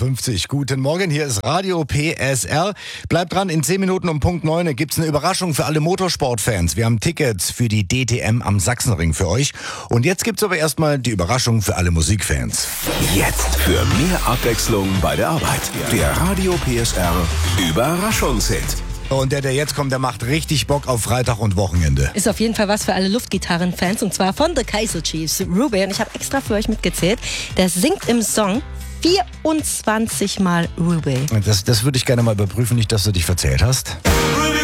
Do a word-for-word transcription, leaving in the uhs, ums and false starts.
fünfzig. Guten Morgen, hier ist Radio P S R. Bleibt dran, in zehn Minuten um Punkt neun gibt's eine Überraschung für alle Motorsportfans. Wir haben Tickets für die D T M am Sachsenring für euch. Und jetzt gibt's aber erstmal die Überraschung für alle Musikfans. Jetzt für mehr Abwechslung bei der Arbeit. Der Radio P S R Überraschungshit. Und der, der jetzt kommt, der macht richtig Bock auf Freitag und Wochenende. Ist auf jeden Fall was für alle Luftgitarrenfans, und zwar von The Kaiser Chiefs. Ruby, und ich habe extra für euch mitgezählt, der singt im Song vierundzwanzig Mal Ruby. Das, das würde ich gerne mal überprüfen, nicht, dass du dich verzählt hast.